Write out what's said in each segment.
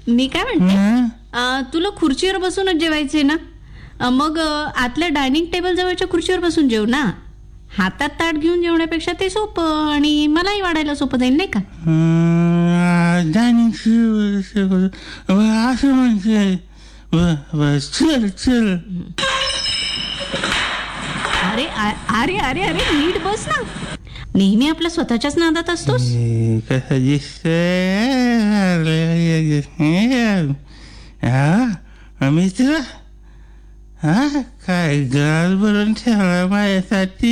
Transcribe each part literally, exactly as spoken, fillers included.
मी काय म्हणते, हं? अ, तुला खुर्चीवर बसूनच जेवायचे ना? अ, मग अ, आतल्या डायनिंग टेबल जवळच्या खुर्चीवर बसून जेव ना. हातात ताट घेऊन जेवण्यापेक्षा ते सोपं आणि मलाही वाढायला सोपं जाईल नाही का? अं, डायनिंग टेबल असं म्हणते. ब- ब- चल चल. अरे आ- अरे अरे अरे नीट बस ना. नेहमी आपल्या स्वतःच्याच नादात असतोस. हे कसं दिसतंय हा मित्र. हा काय गाल भरून ठेवला माझ्यासाठी.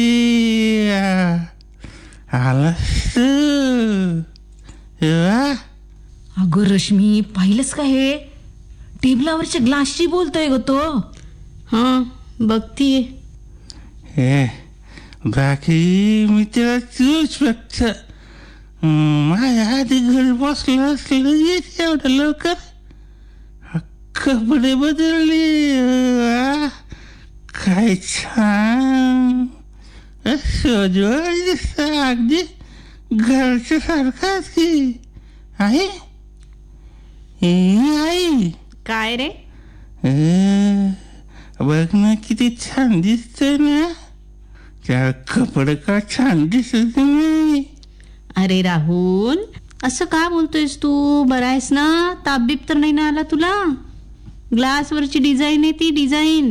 आलास तू वा. अगं रश्मी, पाहिलंस का हे? टेबलावरच्या ग्लासशी बोलतोय ग तो. हा बघतीये. हे बाकी मित्र तूच फक्त माझ्या आधी घरी बसलं असलं येत एवढं लवकर. कपडे बदलले. वा, काय छान सजवळ दिसत अगदी घरच्या सारखाच की. आहे हे आई. काय रे? ए, बघ ना किती छान दिसतंय ना. त्या कपडे का छान दिसत नाही. अरे राहुल, असं का बोलतोयस तू? बरा आहेस ना? ताप बीप तर नाही ना आला तुला? ग्लासवरची डिझाईन आहे ती डिझाईन.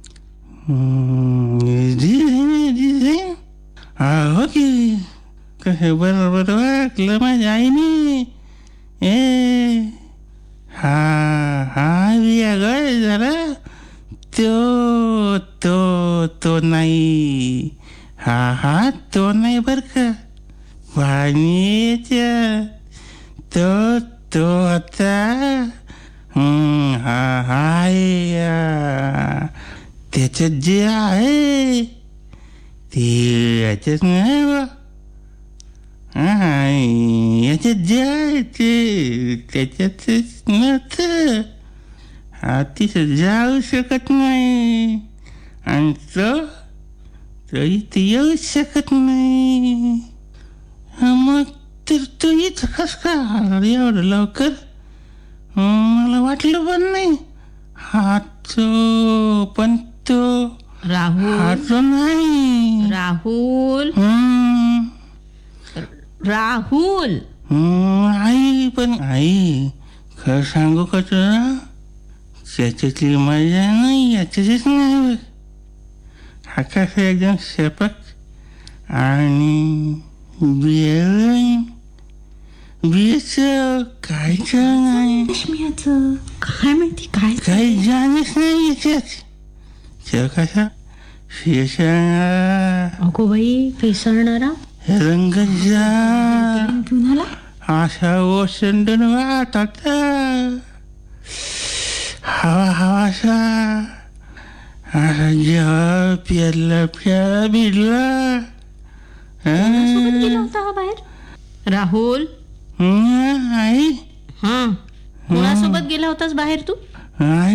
डिझाईन डिझाईन हो की. कसं बरोबर वाटलं माझ्या आईने. ए हा हा वेगळा जरा. तो तो तो नाही. हा हा तो नाही बर का. पाणी तो तो आता. हम्म, हा हाय. त्याच्यात जे आहे ते याच्यात नाही बा. हा याच्यात जे आहे ते त्याच्यातच नव्हतं. हा तिथं जाऊ शकत नाही आणि तो तो इथं येऊ शकत नाही. मग तर तो इथं कस का आला एवढं लवकर? मला वाटलं पण नाही. हा तो पण तो राहुल हा तो नाही. राहुल हम्म, राहुल हम्म, आई पण आई खरं सांगू का तुला? त्याच्यातली मजा नाही याच्यातच नाही बघ. हा कसं एकदम सपक आणि बियाणं बीच काय नाही. रश्मीचं काय म्हणते? काय काही जाणच नाही याच्यात. त्या कसा शेषा अगो बाई, फेसळणारा रंग जा घेऊन आला. असा ओसंडून वाहत होता. हवा हवासा असा जेव्हा प्याला प्याला भिडला. कोणासोबत गेला होता हा बाहेर? राहुल हं, आई हा कोणासोबत गेला होतास बाहेर तू? आई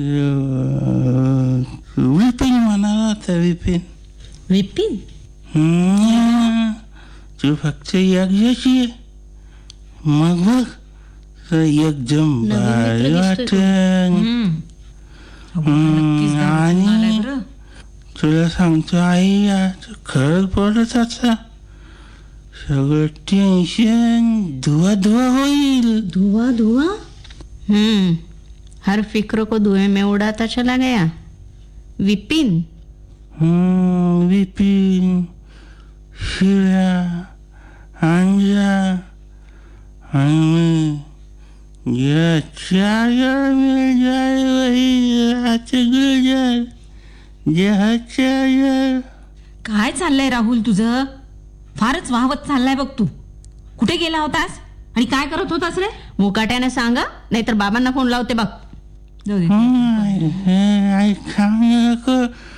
विपिन म्हणाला होता विपिन. विपिन? हं, तू फक्त एकदाची ये. मग बघ एकदम नवीन भारी मित्र दिसतोय तो. वाटन. नक्कीच दारू पिऊन आलाय आणि बरं. तुला सांगतो आई आज खरंच पडत आता. सगळं टेन्शन धुवा धुवा होईल. धुआ धुआ? हम्म, हर फिक्र को धुएं में उड़ाता चला गया. विपिन हं, विपिन शिळा अंजा आणि या चार मिल जाए वही रात गुजर जहाँ चार. काय चाललंय राहुल तुझं? फारच वाहवत चाललाय बघ तू. कुठे गेला होतास आणि काय करत होतास रे? मुकाट्याने सांगा, नाहीतर बाबांना फोन लावते बघ. जाऊ दे. आई सांग नको.